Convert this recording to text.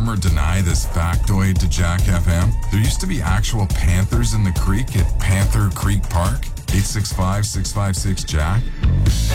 confirm or deny this factoid to Jack FM? There used to be actual panthers in the creek at Panther Creek Park. 865-656-JACK.